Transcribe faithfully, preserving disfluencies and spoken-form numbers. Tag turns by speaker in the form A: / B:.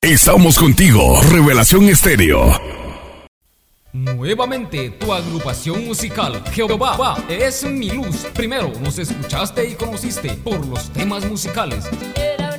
A: Estamos contigo, Revelación Estéreo.
B: Nuevamente, tu agrupación musical, Jehová es mi luz. Primero nos escuchaste y conociste por los temas musicales.
C: Era